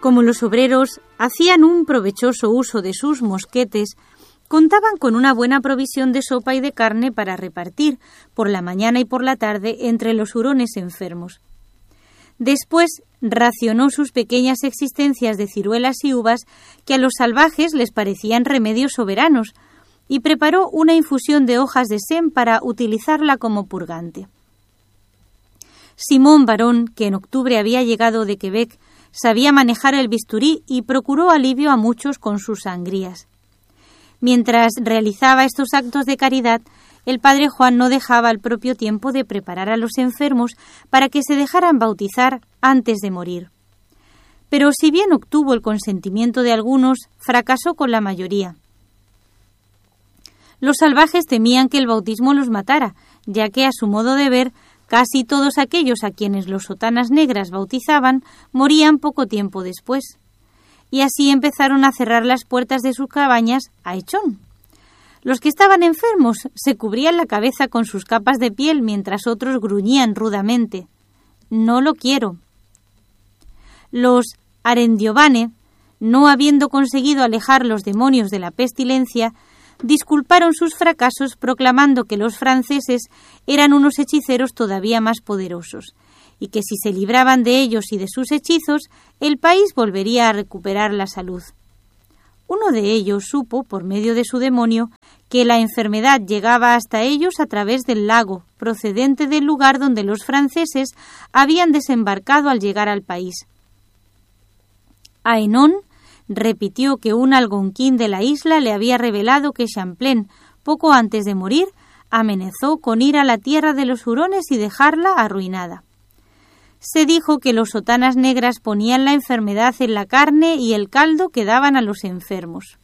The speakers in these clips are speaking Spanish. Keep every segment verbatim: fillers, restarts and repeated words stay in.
Como los obreros hacían un provechoso uso de sus mosquetes, contaban con una buena provisión de sopa y de carne para repartir por la mañana y por la tarde entre los hurones enfermos. Después racionó sus pequeñas existencias de ciruelas y uvas que a los salvajes les parecían remedios soberanos, y preparó una infusión de hojas de sem para utilizarla como purgante. Simón Barón, que en octubre había llegado de Quebec, sabía manejar el bisturí y procuró alivio a muchos con sus sangrías. Mientras realizaba estos actos de caridad, el padre Juan no dejaba al propio tiempo de preparar a los enfermos para que se dejaran bautizar antes de morir. Pero si bien obtuvo el consentimiento de algunos, fracasó con la mayoría. Los salvajes temían que el bautismo los matara, ya que, a su modo de ver, casi todos aquellos a quienes los sotanas negras bautizaban morían poco tiempo después. Y así empezaron a cerrar las puertas de sus cabañas a hechón. Los que estaban enfermos se cubrían la cabeza con sus capas de piel mientras otros gruñían rudamente: «No lo quiero». Los Arendiovane, no habiendo conseguido alejar los demonios de la pestilencia, disculparon sus fracasos proclamando que los franceses eran unos hechiceros todavía más poderosos y que si se libraban de ellos y de sus hechizos, el país volvería a recuperar la salud. Uno de ellos supo, por medio de su demonio, que la enfermedad llegaba hasta ellos a través del lago, procedente del lugar donde los franceses habían desembarcado al llegar al país. Aenón repitió que un algonquín de la isla le había revelado que Champlain, poco antes de morir, amenazó con ir a la tierra de los hurones y dejarla arruinada. Se dijo que los sotanas negras ponían la enfermedad en la carne y el caldo que daban a los enfermos.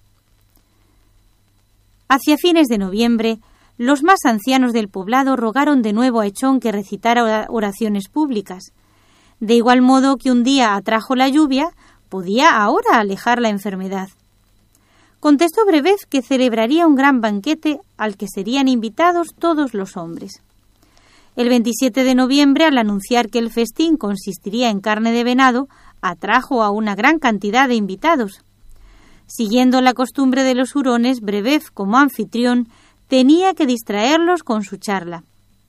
Hacia fines de noviembre, los más ancianos del poblado rogaron de nuevo a Echón que recitara oraciones públicas. De igual modo que un día atrajo la lluvia, podía ahora alejar la enfermedad. Contestó Brebeuf que celebraría un gran banquete al que serían invitados todos los hombres. El veintisiete de noviembre, al anunciar que el festín consistiría en carne de venado, atrajo a una gran cantidad de invitados. Siguiendo la costumbre de los hurones, Brebeuf, como anfitrión, tenía que distraerlos con su charla.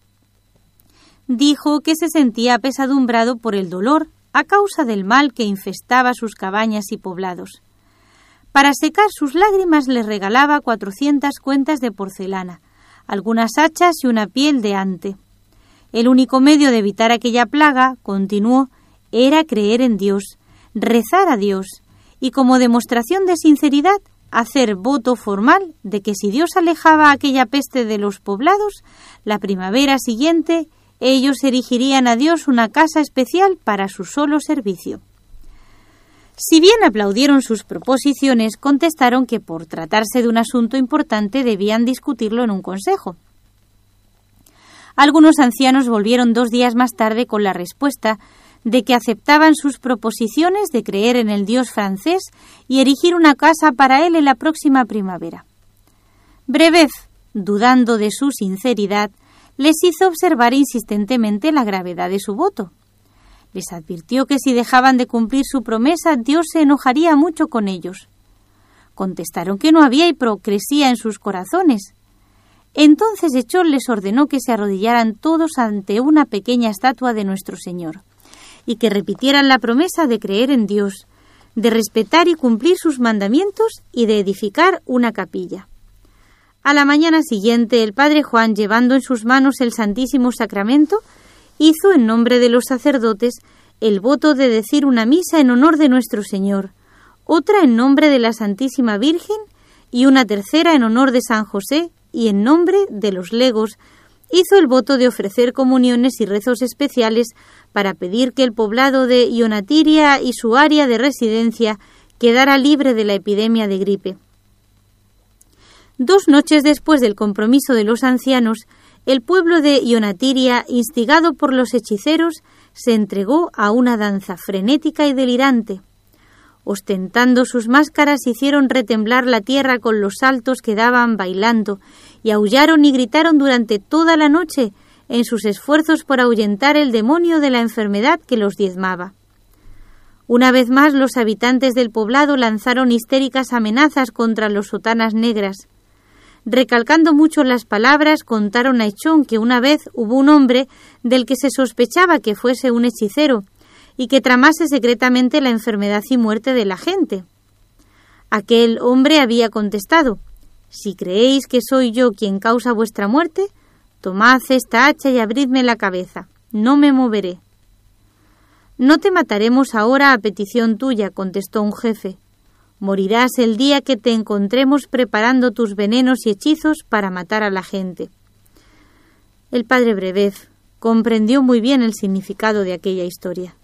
Dijo que se sentía apesadumbrado por el dolor a causa del mal que infestaba sus cabañas y poblados. Para secar sus lágrimas les regalaba cuatrocientas cuentas de porcelana, algunas hachas y una piel de ante. El único medio de evitar aquella plaga, continuó, era creer en Dios, rezar a Dios y, como demostración de sinceridad, hacer voto formal de que si Dios alejaba aquella peste de los poblados, la primavera siguiente ellos erigirían a Dios una casa especial para su solo servicio. Si bien aplaudieron sus proposiciones, contestaron que por tratarse de un asunto importante debían discutirlo en un consejo. Algunos ancianos volvieron dos días más tarde con la respuesta de que aceptaban sus proposiciones de creer en el Dios francés y erigir una casa para él en la próxima primavera. Brebeuf, dudando de su sinceridad, les hizo observar insistentemente la gravedad de su voto. Les advirtió que si dejaban de cumplir su promesa, Dios se enojaría mucho con ellos. Contestaron que no había hipocresía en sus corazones. Entonces Echón les ordenó que se arrodillaran todos ante una pequeña estatua de nuestro Señor y que repitieran la promesa de creer en Dios, de respetar y cumplir sus mandamientos y de edificar una capilla. A la mañana siguiente, el padre Juan, llevando en sus manos el Santísimo Sacramento, hizo en nombre de los sacerdotes el voto de decir una misa en honor de nuestro Señor, otra en nombre de la Santísima Virgen y una tercera en honor de San José y en nombre de los legos. Hizo el voto de ofrecer comuniones y rezos especiales para pedir que el poblado de Ionatiria y su área de residencia quedara libre de la epidemia de gripe. Dos noches después del compromiso de los ancianos, el pueblo de Ionatiria, instigado por los hechiceros, se entregó a una danza frenética y delirante. Ostentando sus máscaras, hicieron retemblar la tierra con los saltos que daban bailando, y aullaron y gritaron durante toda la noche en sus esfuerzos por ahuyentar el demonio de la enfermedad que los diezmaba. Una vez más, los habitantes del poblado lanzaron histéricas amenazas contra los sotanas negras. Recalcando mucho las palabras, contaron a Echón que una vez hubo un hombre del que se sospechaba que fuese un hechicero y que tramase secretamente la enfermedad y muerte de la gente. Aquel hombre había contestado: «Si creéis que soy yo quien causa vuestra muerte, tomad esta hacha y abridme la cabeza, no me moveré». «No te mataremos ahora a petición tuya», contestó un jefe. «Morirás el día que te encontremos preparando tus venenos y hechizos para matar a la gente». El padre Brebeuf comprendió muy bien el significado de aquella historia.